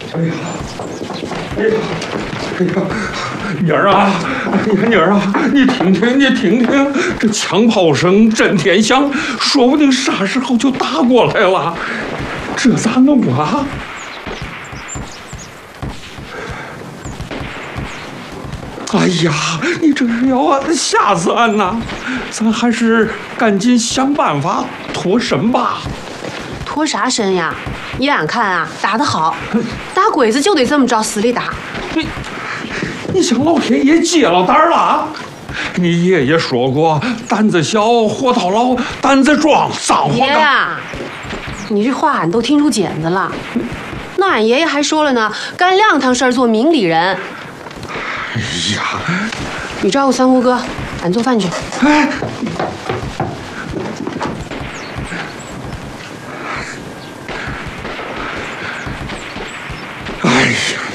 哎呀，哎呀，哎呀，妮儿啊，妮儿啊，你听听，你听听，这枪炮声震天响，说不定啥时候就打过来了，这咋弄啊？哎呀，你这是要吓死俺呐！咱还是赶紧想办法脱身吧。 脱啥身呀？眼看啊，打得好，打鬼子就得这么着死里打。 你向老天爷借了胆了啊！你爷爷说过，胆子小活到老，胆子壮脏活大。 爷呀，你这话俺都听出茧子了。那俺爷爷还说了呢，干2趟事儿做明理人。 哎呀， 你照顾三胡哥，俺做饭去。 哎，哎呀。